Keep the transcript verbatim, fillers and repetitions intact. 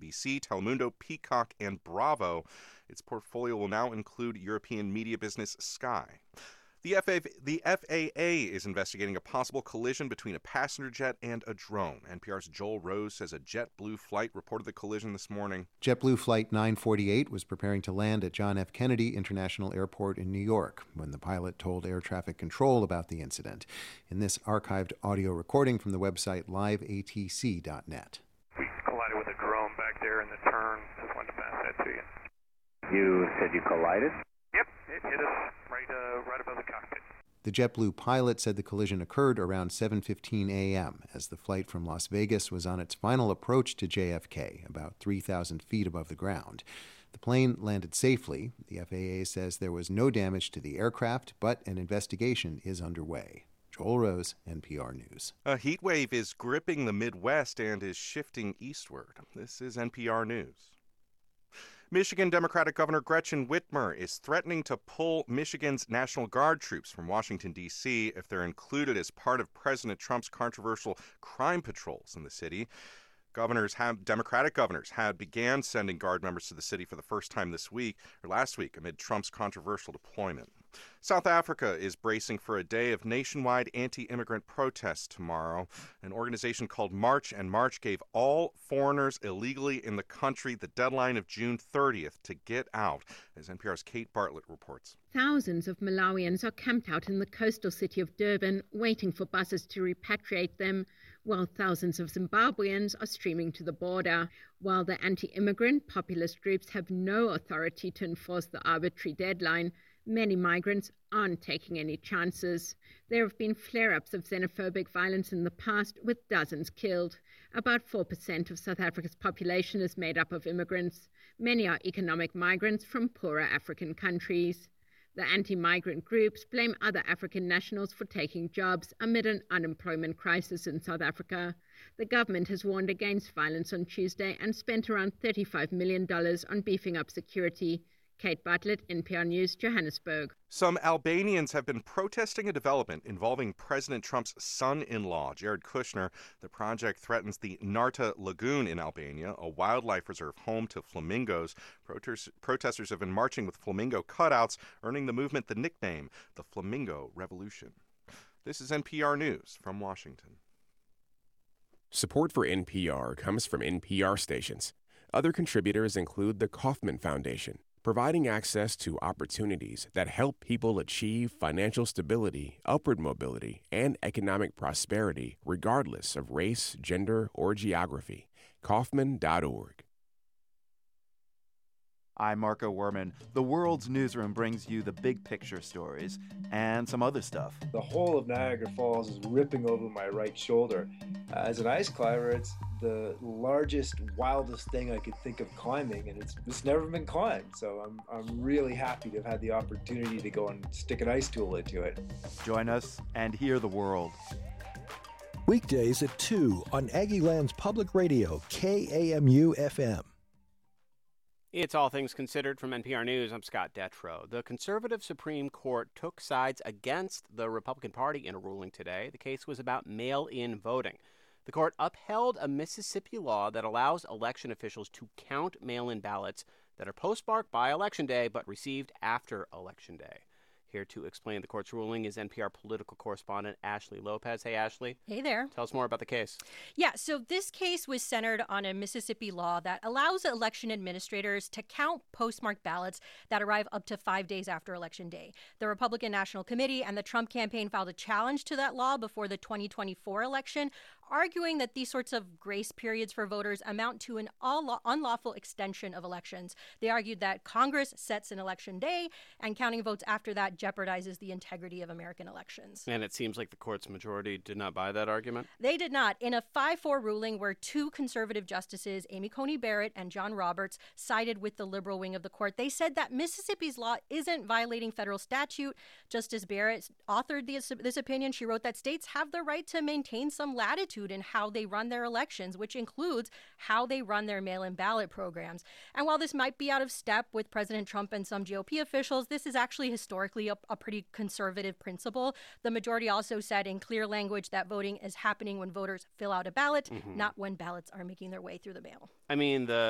B C, Telemundo, Peacock, and Bravo. Its portfolio will now include European media business Sky. The F A A, the F A A is investigating a possible collision between a passenger jet and a drone. N P R's Joel Rose says a JetBlue flight reported the collision this morning. JetBlue Flight nine forty-eight was preparing to land at John F. Kennedy International Airport in New York when the pilot told air traffic control about the incident. In this archived audio recording from the website live A T C dot net. We collided with a drone back there in the turn. Just wanted to pass that to you. You said you collided? Yep, it hit us right, uh, right above the cockpit. The JetBlue pilot said the collision occurred around seven fifteen a.m. as the flight from Las Vegas was on its final approach to J F K, about three thousand feet above the ground. The plane landed safely. The F A A says there was no damage to the aircraft, but an investigation is underway. Joel Rose, N P R News. A heat wave is gripping the Midwest and is shifting eastward. This is N P R News. Michigan Democratic Governor Gretchen Whitmer is threatening to pull Michigan's National Guard troops from Washington, D C if they're included as part of President Trump's controversial crime patrols in the city. Governors have, Democratic governors had began sending Guard members to the city for the first time this week, or last week, amid Trump's controversial deployment. South Africa is bracing for a day of nationwide anti-immigrant protests tomorrow. An organization called March and March gave all foreigners illegally in the country the deadline of June thirtieth to get out, as N P R's Kate Bartlett reports. Thousands of Malawians are camped out in the coastal city of Durban, waiting for buses to repatriate them, while thousands of Zimbabweans are streaming to the border. While the anti-immigrant populist groups have no authority to enforce the arbitrary deadline, many migrants aren't taking any chances. There have been flare-ups of xenophobic violence in the past, with dozens killed. About four percent of South Africa's population is made up of immigrants. Many are economic migrants from poorer African countries. The anti-migrant groups blame other African nationals for taking jobs amid an unemployment crisis in South Africa. The government has warned against violence on Tuesday and spent around thirty-five million dollars on beefing up security. Kate Bartlett, N P R News, Johannesburg. Some Albanians have been protesting a development involving President Trump's son-in-law, Jared Kushner. The project threatens the Narta Lagoon in Albania, a wildlife reserve home to flamingos. Protest- protesters have been marching with flamingo cutouts, earning the movement the nickname the Flamingo Revolution. This is N P R News from Washington. Support for N P R comes from N P R stations. Other contributors include the Kauffman Foundation, providing access to opportunities that help people achieve financial stability, upward mobility, and economic prosperity regardless of race, gender, or geography. Kauffman dot org. I'm Marco Werman. The World's Newsroom brings you the big picture stories and some other stuff. The whole of Niagara Falls is ripping over my right shoulder. Uh, as an ice climber, it's the largest, wildest thing I could think of climbing, and it's it's never been climbed. So I'm I'm really happy to have had the opportunity to go and stick an ice tool into it. Join us and hear the world. Weekdays at two on Aggieland's Public Radio, K A M U F M. It's All Things Considered from N P R News. I'm Scott Detrow. The conservative Supreme Court took sides against the Republican Party in a ruling today. The case was about mail-in voting. The court upheld a Mississippi law that allows election officials to count mail-in ballots that are postmarked by Election Day but received after Election Day. Here to explain the court's ruling is N P R political correspondent Ashley Lopez. Hey, Ashley. Hey there. Tell us more about the case. Yeah, so this case was centered on a Mississippi law that allows election administrators to count postmarked ballots that arrive up to five days after Election Day. The Republican National Committee and the Trump campaign filed a challenge to that law before the twenty twenty-four election, arguing that these sorts of grace periods for voters amount to an unlawful extension of elections. They argued that Congress sets an election day, and counting votes after that jeopardizes the integrity of American elections. And it seems like the court's majority did not buy that argument? They did not. In a five four ruling where two conservative justices, Amy Coney Barrett and John Roberts, sided with the liberal wing of the court, they said that Mississippi's law isn't violating federal statute. Justice Barrett authored this, this opinion. She wrote that states have the right to maintain some latitude in how they run their elections, which includes how they run their mail-in ballot programs. And while this might be out of step with President Trump and some G O P officials, this is actually historically a, a pretty conservative principle. The majority also said in clear language that voting is happening when voters fill out a ballot, mm-hmm. not when ballots are making their way through the mail. I mean, the